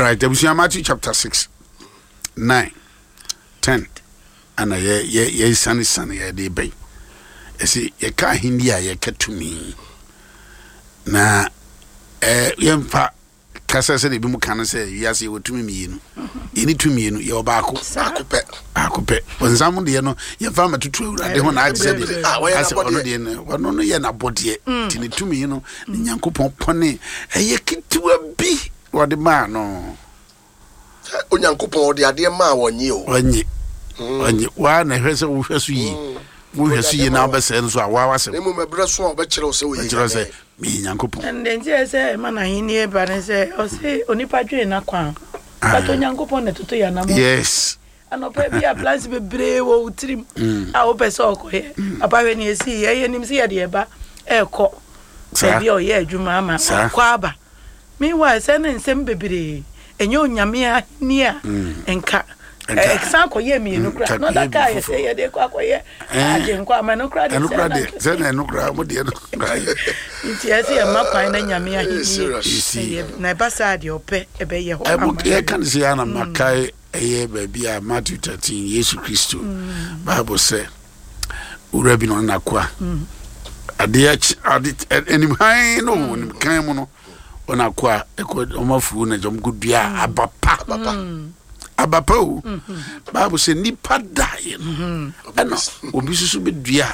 right, Matthew chapter 6, 9, 10. And ye sunny ye de bay. You see, ye can't India, ye cat to me. Na yemfa kasa se de bi mu kan se yase wotumi mienu yeni tumi enu ye obako akopɛ wonzam de no ye fa matutu awurade ho na agse de ase ono de no wono no ye na bode tini tumi no nyankopɔn pɔne eye kitiwa bi wode ma no onyankopɔn de ade ma wonye o onye wa na hwese wo hweso yi wo hweso yi na obese nso a wa wase emu mebre so obekere se wo yi me nyankopɔn and then say man ahini eba ne say o say onipa dwe na kwa but onyankopɔn na toto ya na mo yes anopa bi a plans be bre wo utrim a wo pese okoye aba we ne esi ye nim se ye de eba ekɔ se bi o ye adwuma ama kwa aba me wa say na nsem bebre enye onyame ahini a enka example ye me no kra no that guy say ye de kwa koye aje nkwa ama no kra de say na no kra mo de no nti ese ye makwan na nyame ahini na basa de ope ebe ye ho ama ye kan say ana makai eye baby a Matthew 13 Yesu Kristo Bible say ura bi no na kwa ade enim han no nim kan mo no ona kwa eko omafu na jom gudua abapa o Bible say nipa die no ana obi susu be dua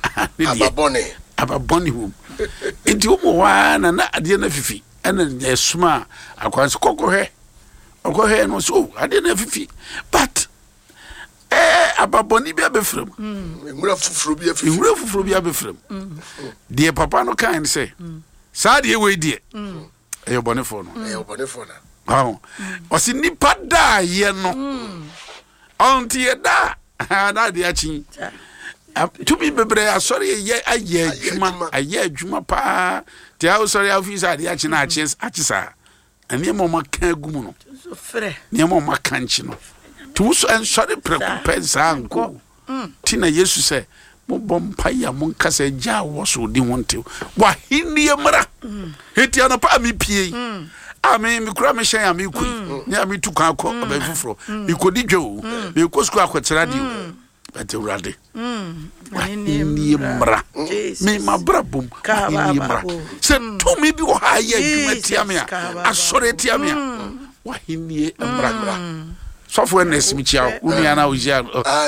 ababone hu enti omo wa na ade na fifi ana esuma akwanso kokohe no so ade na fifi but ababone bi abefrem nwura fufuro bi abefrem de papa no kan say sa de we die eyobone fo no oh osi nipa da ye no onti ye da na de achi to be bebre asori ye aye adwuma pa ti ha sorry officer de achi na achisa ani mo maka gumu no so frɛ ni mo maka nchi no to so en sorry prepare anko ti na Yesu se mo bompa ya mo nkasa gya wo so di wonte wa hini mra heti ana pa mi pie Ami mi kura me hyen ami ku ni ami tu kan akọ ba fufuro mi kodi dwo mi ko sku akwetera di ate urade ni mra mi mabra bom ni mra se to mi bi wo ha ye adwuma tiamia asore tiamia wa hini mra so for nes mi chia uni ana ujia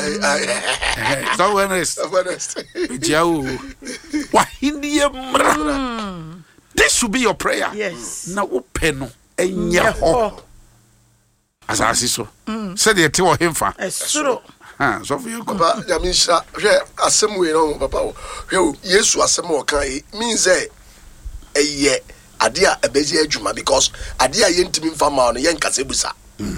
so wenes chia wa hini mra. This should be your prayer. Yes. Na upeno enye ho. Asasi so. Said the te wo hemfa. Esuro. So for you papa yamisha hwe asem we no papa hwe Yesu asem wo kan means eye ade a ebeji adwuma because ade a yentimi mfa ma no yen kase busa.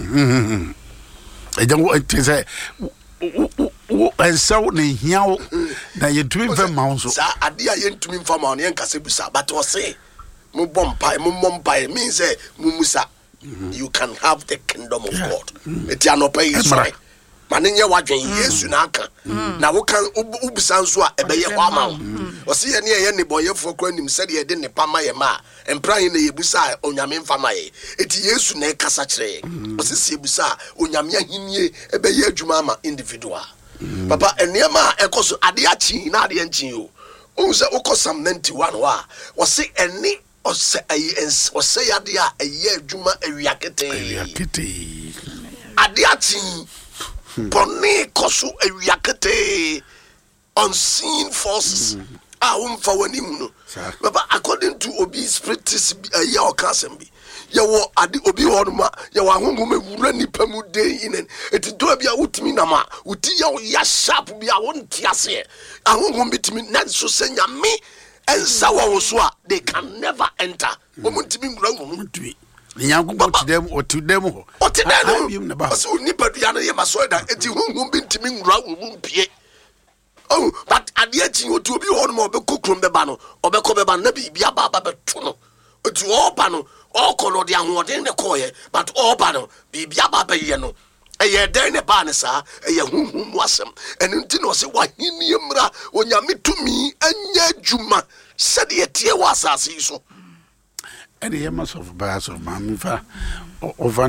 Ejango say ensaw na hiawo na yentumi mfa ma so. Sa ade a yentumi mfa ma no yen kase busa but o say mo bompai means mumusa you can have the kingdom of God. Eti anopa yi so manenye wadwen Yesu na aka na wo kan ubisa nso a ebeye ho ama wo se ye ne ye ne boyefo kwa nim se de ne pa ma ye ma empran na yebusa onyame mfa ma ye eti Yesu na kasa kire wo se se yebusa onyame ahinie ebeye adwuma ama individual papa eniema ekoso ade achi na ade anchin o o se Psalm 91 wa wo se eni o se o se yade a eye adwuma awiakete ade achi Boni kosu ewiakete unseen forces umfa wani mu but according to obi spiritus ya okasem bi ya wo ade obi wonuma ya wa honhom ewura nipa mu den inen eti do bia wutimi na ma wuti ya sharp bia wonti ase ahonhom bitimi na so senya me ensa wo so a they can never enter omuntimi ngura ngum Nyangu to them ho. Otidem na ba. So nipa dua na ye maso da eti honhom bintimi ngura wo mpie. Oh, but ade achi otu obi ho no mo be kokrom beba no, obekọ beba na bibia baba beto no. Otu oba no, okolo de ahoden ne koye, but oba no, bibia baba ye no. Eye den ne ba ne sa, eye honhom wasem. Enu nti no se wa hini mra, onyame tumi anya dwuma, se de tie wa asase so. And the yemas of Bass of Mamifa over